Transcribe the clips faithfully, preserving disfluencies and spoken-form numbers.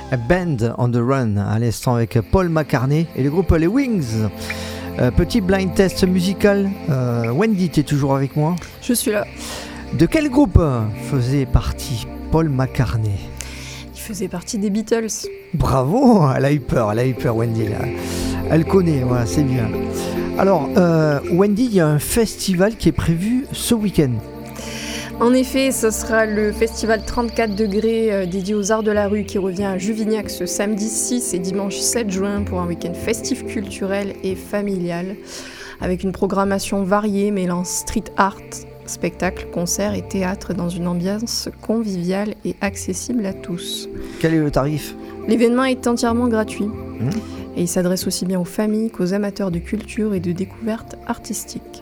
Band on the Run à l'instant avec Paul McCartney et le groupe Les Wings. Euh, petit blind test musical. Euh, Wendy, tu es toujours avec moi? Je suis là. De quel groupe faisait partie Paul McCartney? Il faisait partie des Beatles. Bravo, elle a eu peur, elle a eu peur Wendy là. Elle connaît, voilà, c'est bien. Alors, euh, Wendy, il y a un festival qui est prévu ce week-end. En effet, ce sera le festival trente-quatre degrés euh, dédié aux arts de la rue qui revient à Juvignac ce samedi six et dimanche sept juin pour un week-end festif, culturel et familial avec une programmation variée mêlant street art, spectacles, concerts et théâtre dans une ambiance conviviale et accessible à tous. Quel est le tarif ? L'événement est entièrement gratuit mmh. et il s'adresse aussi bien aux familles qu'aux amateurs de culture et de découvertes artistiques.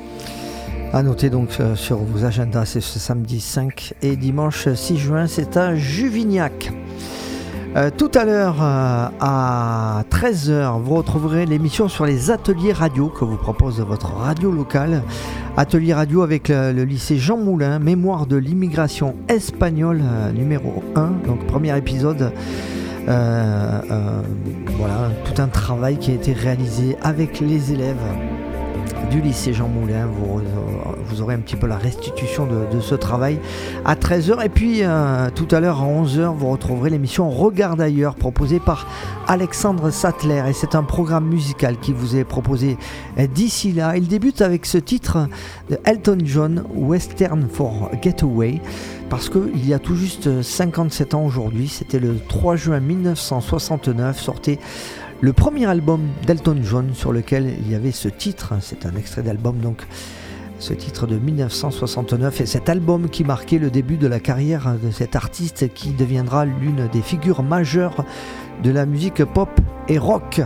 À noter donc euh, sur vos agendas, c'est ce samedi cinq et dimanche six juin, c'est à Juvignac. Euh, tout à l'heure, euh, à treize heures, vous retrouverez l'émission sur les ateliers radio que vous propose votre radio locale. Atelier radio avec le, le lycée Jean Moulin, mémoire de l'immigration espagnole euh, numéro un, donc premier épisode. Euh, euh, voilà, tout un travail qui a été réalisé avec les élèves du lycée Jean Moulin. Vous, vous aurez un petit peu la restitution de, de ce travail à treize heures. Et puis euh, tout à l'heure à onze heures, vous retrouverez l'émission Regarde ailleurs proposée par Alexandre Sattler. Et c'est un programme musical qui vous est proposé d'ici là. Il débute avec ce titre de Elton John, Western for Getaway. Parce qu'il y a tout juste cinquante-sept ans aujourd'hui, c'était le trois juin mille neuf cent soixante-neuf, sortait le premier album d'Elton John sur lequel il y avait ce titre. C'est un extrait d'album, donc ce titre de mille neuf cent soixante-neuf, et cet album qui marquait le début de la carrière de cet artiste qui deviendra l'une des figures majeures de la musique pop et rock.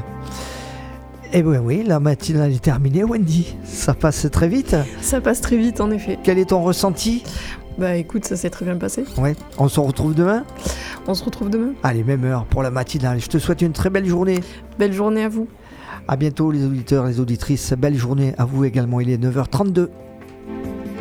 Et oui, oui, la matinale est terminée, Wendy. Ça passe très vite. Ça passe très vite, en effet. Quel est ton ressenti ? Bah écoute, ça s'est très bien passé. Ouais, on se retrouve demain ? On se retrouve demain. Allez, même heure pour la matinale. Je te souhaite une très belle journée. Belle journée à vous. À bientôt les auditeurs, les auditrices. Belle journée à vous également. Il est neuf heures trente-deux.